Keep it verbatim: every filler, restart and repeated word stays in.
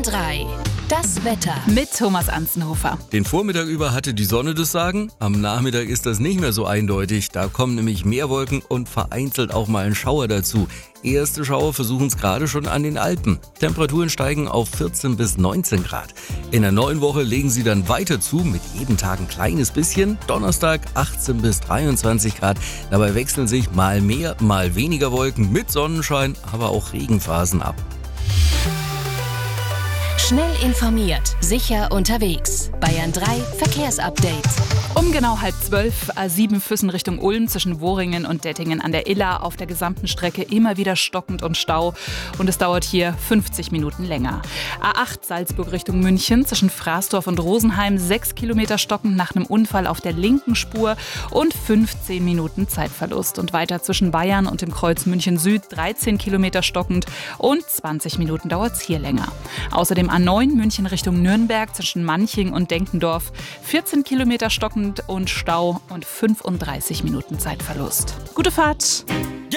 drei. Das Wetter mit Thomas Anzenhofer. Den Vormittag über hatte die Sonne das Sagen. Am Nachmittag ist das nicht mehr so eindeutig. Da kommen nämlich mehr Wolken und vereinzelt auch mal ein Schauer dazu. Erste Schauer versuchen es gerade schon an den Alpen. Temperaturen steigen auf vierzehn bis neunzehn Grad. In der neuen Woche legen sie dann weiter zu, mit jedem Tag ein kleines bisschen. Donnerstag achtzehn bis dreiundzwanzig Grad. Dabei wechseln sich mal mehr, mal weniger Wolken mit Sonnenschein, aber auch Regenphasen ab. Schnell informiert, sicher unterwegs. Bayern drei Verkehrsupdate. Um genau halb zwölf, A sieben Füssen Richtung Ulm zwischen Woringen und Dettingen an der Iller auf der gesamten Strecke immer wieder stockend und Stau. Und es dauert hier fünfzig Minuten länger. A acht Salzburg Richtung München zwischen Fraßdorf und Rosenheim sechs Kilometer stockend nach einem Unfall auf der linken Spur und fünfzehn Minuten Zeitverlust. Und weiter zwischen Bayern und dem Kreuz München Süd dreizehn Kilometer stockend und zwanzig Minuten dauert es hier länger. Außerdem A neun München Richtung Nürnberg zwischen Manching und Denkendorf vierzehn Kilometer stockend und Stau und fünfunddreißig Minuten Zeitverlust. Gute Fahrt!